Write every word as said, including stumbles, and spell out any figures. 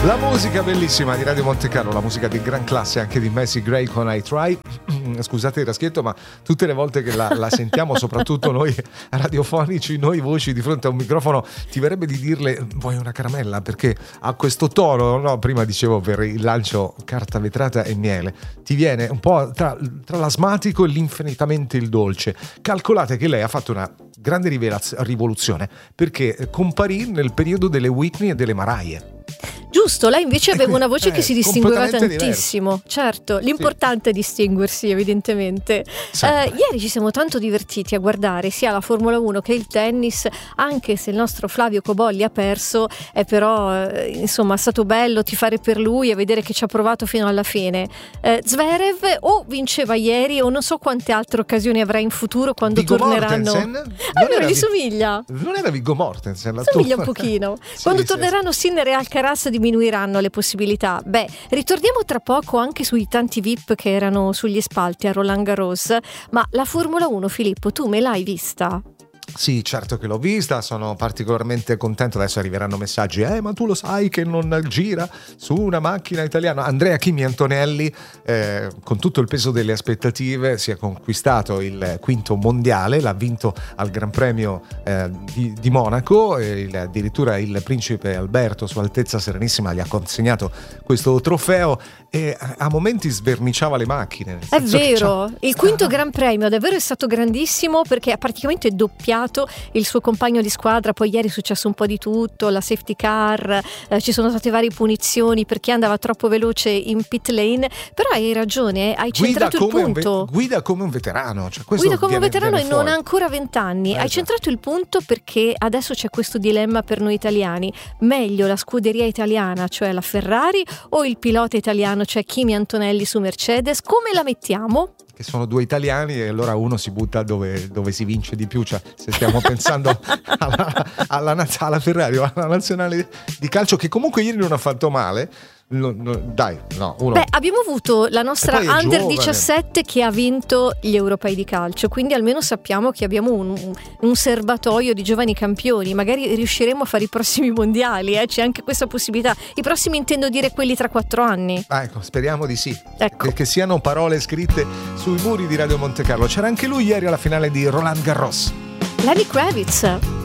La musica bellissima di Radio Monte Carlo, la musica di gran classe anche di Macy Gray con I Try. Scusate il raschietto, ma tutte le volte che la, la sentiamo, soprattutto noi radiofonici, noi voci di fronte a un microfono, ti verrebbe di dirle vuoi una caramella, perché ha questo tono, no? Prima dicevo per il lancio carta vetrata e miele, ti viene un po' tra, tra l'asmatico e l'infinitamente il dolce. Calcolate che lei ha fatto una grande rivelaz- rivoluzione, perché comparì nel periodo delle Whitney e delle Mariah. Giusto, lei invece aveva una voce eh, che si distingueva completamente tantissimo, diverso. Certo, l'importante sì. è distinguersi evidentemente. Eh, ieri ci siamo tanto divertiti a guardare sia la Formula uno che il tennis, anche se il nostro Flavio Cobolli ha perso, è però eh, insomma è stato bello tifare per lui e vedere che ci ha provato fino alla fine. Eh, Zverev o vinceva ieri o non so quante altre occasioni avrà in futuro quando Viggo torneranno. Mortensen? Allora gli somiglia. Non era Viggo Mortensen? La Somiglia tua... un pochino. sì, Quando sì, torneranno sì. Sinner e Alcaraz diminuiranno le possibilità. Beh, ritorniamo tra poco anche sui tanti V I P che erano sugli spalti a Roland Garros, ma la Formula uno, Filippo, tu me l'hai vista? Sì, certo che l'ho vista, sono particolarmente contento. Adesso arriveranno messaggi, eh ma tu lo sai che non gira su una macchina italiana. Andrea Kimi Antonelli, eh, con tutto il peso delle aspettative, si è conquistato il quinto mondiale, l'ha vinto al Gran Premio eh, di, di Monaco, e il, addirittura il principe Alberto, Sua Altezza Serenissima, gli ha consegnato questo trofeo e a momenti sverniciava le macchine. È vero, il quinto Gran Premio davvero è stato grandissimo, perché ha praticamente doppiato il suo compagno di squadra. Poi ieri è successo un po' di tutto, la safety car, eh, ci sono state varie punizioni per chi andava troppo veloce in pit lane, però hai ragione, hai centrato il punto. Ve- guida come un veterano, cioè questo guida come viene, un veterano viene e non fuori. ha ancora vent'anni. Eh, hai già. centrato il punto, perché adesso c'è questo dilemma per noi italiani: meglio la scuderia italiana, cioè la Ferrari, o il pilota italiano, cioè Kimi Antonelli su Mercedes? Come la mettiamo? Che sono due italiani e allora uno si butta dove, dove si vince di più, cioè se stiamo pensando alla, alla, alla Ferrari o alla nazionale di calcio, che comunque ieri non ha fatto male. No, no, dai, no, uno. Beh, abbiamo avuto la nostra under giovane. diciassette che ha vinto gli europei di calcio, quindi almeno sappiamo che abbiamo un, un serbatoio di giovani campioni. Magari riusciremo a fare i prossimi mondiali, eh? C'è anche questa possibilità. I prossimi intendo dire quelli tra quattro anni. Ah, ecco, speriamo di sì. Ecco. Che, che siano parole scritte sui muri di Radio Monte Carlo. C'era anche lui ieri alla finale di Roland Garros. Lenny Kravitz.